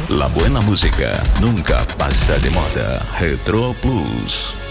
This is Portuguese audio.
La buena música nunca pasa de moda. Retro Plus.